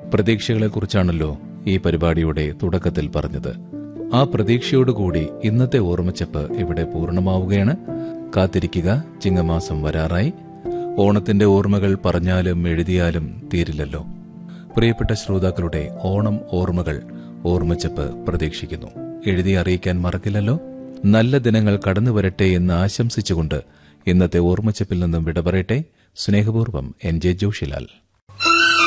പ്രതീക്ഷകളെക്കുറിച്ചാണല്ലോ ഈ പരിപാടിയുടെ തുടക്കത്തിൽ പറഞ്ഞത്. ആ പ്രതീക്ഷയോടുകൂടി ഇന്നത്തെ ഓർമ്മച്ചപ്പ് ഇവിടെ പൂർണ്ണമാവുകയാണ്. കാത്തിരിക്കുക, ചിങ്ങമാസം വരാറായി. ഓണത്തിന്റെ ഓർമ്മകൾ പറഞ്ഞാലും എഴുതിയാലും തീരില്ലല്ലോ. പ്രിയപ്പെട്ട ശ്രോതാക്കളുടെ ഓണം ഓർമ്മകൾ ഓർമ്മച്ചപ്പ് പ്രതീക്ഷിക്കുന്നു. എഴുതി അറിയിക്കാൻ മറക്കില്ലല്ലോ. നല്ല ദിനങ്ങൾ കടന്നുവരട്ടെ എന്ന് ആശംസിച്ചുകൊണ്ട് ഇന്നത്തെ ഓർമ്മച്ചപ്പിൽ നിന്നും വിട പറയട്ടെ. സ്നേഹപൂർവ്വം NJ ജോഷിലാൽ.